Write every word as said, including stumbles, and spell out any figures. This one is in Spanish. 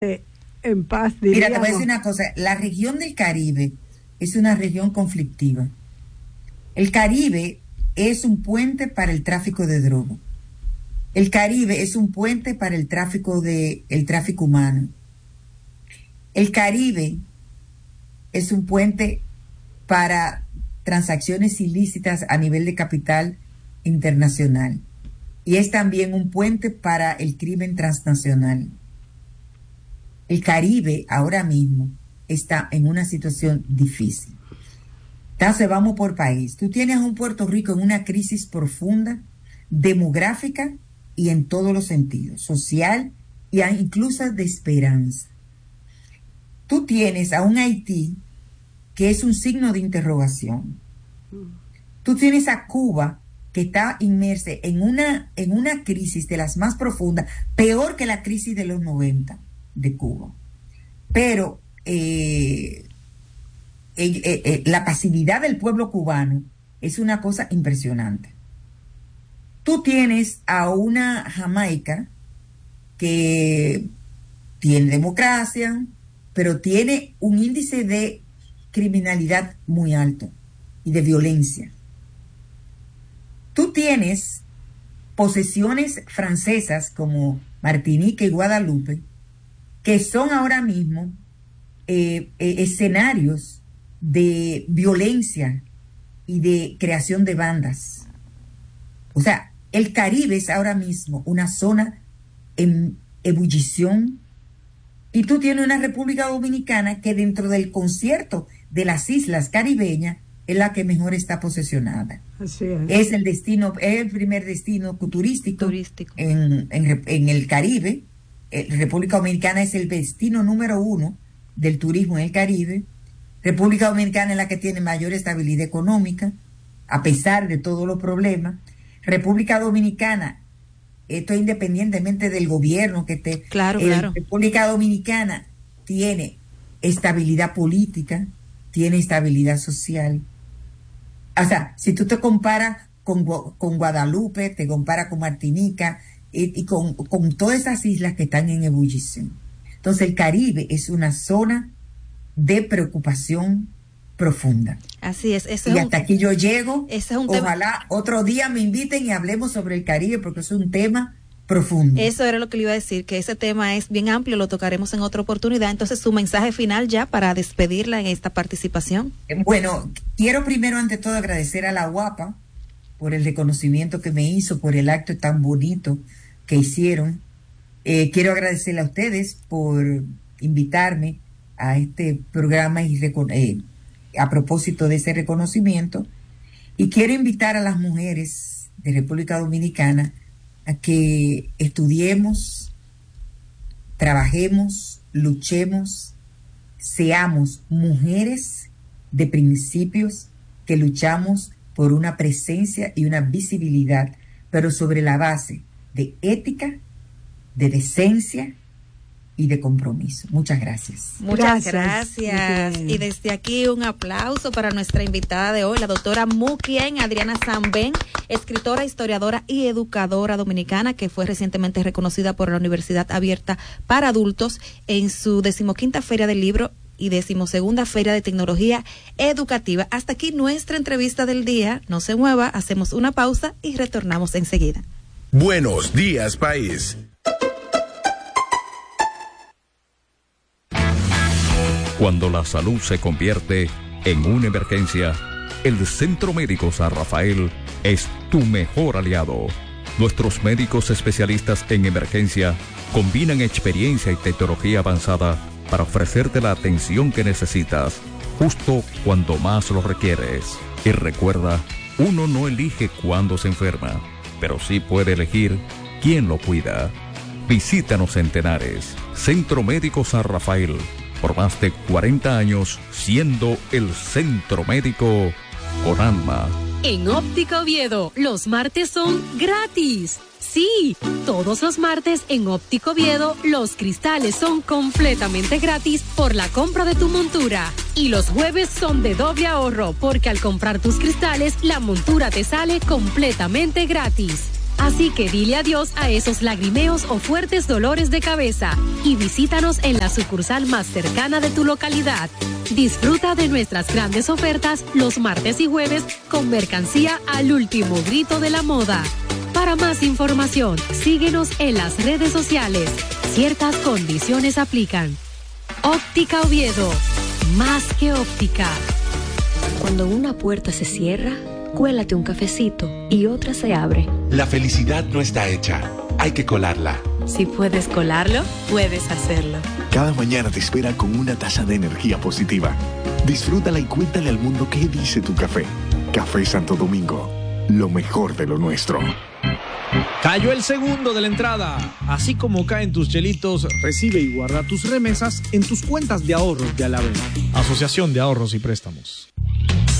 eh, en paz, diríamos. Mira, te voy a decir una cosa, la región del Caribe es una región conflictiva. El Caribe es un puente para el tráfico de droga. El Caribe es un puente para el tráfico de el tráfico humano. El Caribe es un puente para transacciones ilícitas a nivel de capital internacional. Y es también un puente para el crimen transnacional. El Caribe ahora mismo está en una situación difícil. Entonces vamos por país. Tú tienes a un Puerto Rico en una crisis profunda, demográfica y en todos los sentidos, social y incluso de esperanza. Tú tienes a un Haití que es un signo de interrogación. Tú tienes a Cuba que está inmersa en una, en una crisis de las más profundas, peor que la crisis de los noventa de Cuba. Pero eh, eh, eh, eh, la pasividad del pueblo cubano es una cosa impresionante. Tú tienes a una Jamaica que tiene democracia, pero tiene un índice de criminalidad muy alto y de violencia. Tú tienes posesiones francesas como Martinica y Guadalupe, que son ahora mismo eh, eh, escenarios de violencia y de creación de bandas. O sea, el Caribe es ahora mismo una zona en ebullición, y tú tienes una República Dominicana que dentro del concierto de las islas caribeñas es la que mejor está posesionada. Así es. Es el destino, es el primer destino turístico, turístico. En, en, en el Caribe. Eh, República Dominicana es el destino número uno del turismo en el Caribe. República Dominicana es la que tiene mayor estabilidad económica, a pesar de todos los problemas. República Dominicana, esto independientemente del gobierno que esté. Claro, eh, claro. República Dominicana tiene estabilidad política, tiene estabilidad social. O sea, si tú te comparas con, con Guadalupe, te comparas con Martinica y, y con, con todas esas islas que están en ebullición. Entonces el Caribe es una zona de preocupación profunda. Así es. Eso y es hasta un, aquí yo llego. Ese es un Ojalá tema. Otro día me inviten y hablemos sobre el Caribe, porque es un tema profundo. Eso era lo que le iba a decir, que ese tema es bien amplio, lo tocaremos en otra oportunidad. Entonces, su mensaje final ya para despedirla en esta participación. Bueno, quiero primero ante todo agradecer a la U A P A por el reconocimiento que me hizo, por el acto tan bonito que hicieron. Eh, quiero agradecerle a ustedes por invitarme a este programa y eh, a propósito de ese reconocimiento. Y quiero invitar a las mujeres de República Dominicana a que estudiemos, trabajemos, luchemos, seamos mujeres de principios que luchamos por una presencia y una visibilidad, pero sobre la base de ética, de decencia y de compromiso. Muchas gracias. Muchas gracias. gracias. Y desde aquí un aplauso para nuestra invitada de hoy, la doctora Muquien Adriana Sambén, escritora, historiadora y educadora dominicana, que fue recientemente reconocida por la Universidad Abierta para Adultos en su decimoquinta Feria del Libro y decimosegunda Feria de Tecnología Educativa. Hasta aquí nuestra entrevista del día. No se mueva, hacemos una pausa y retornamos enseguida. Buenos días, país. Cuando la salud se convierte en una emergencia, el Centro Médico San Rafael es tu mejor aliado. Nuestros médicos especialistas en emergencia combinan experiencia y tecnología avanzada para ofrecerte la atención que necesitas, justo cuando más lo requieres. Y recuerda, uno no elige cuándo se enferma, pero sí puede elegir quién lo cuida. Visítanos en Tenares, Centro Médico San Rafael, por más de cuarenta años siendo el centro médico con alma. En Óptica Oviedo, los martes son gratis. Sí, todos los martes en Óptica Oviedo, los cristales son completamente gratis por la compra de tu montura. Y los jueves son de doble ahorro, porque al comprar tus cristales, la montura te sale completamente gratis. Así que dile adiós a esos lagrimeos o fuertes dolores de cabeza y visítanos en la sucursal más cercana de tu localidad. Disfruta de nuestras grandes ofertas los martes y jueves con mercancía al último grito de la moda. Para más información, síguenos en las redes sociales. Ciertas condiciones aplican. Óptica Oviedo, más que óptica. Cuando una puerta se cierra, cuélate un cafecito y otra se abre. La felicidad no está hecha, hay que colarla. Si puedes colarlo, puedes hacerlo. Cada mañana te espera con una taza de energía positiva. Disfrútala y cuéntale al mundo qué dice tu café. Café Santo Domingo, lo mejor de lo nuestro. Cayó el segundo de la entrada. Así como caen tus chelitos, recibe y guarda tus remesas en tus cuentas de ahorros de Alavés. Asociación de Ahorros y Préstamos.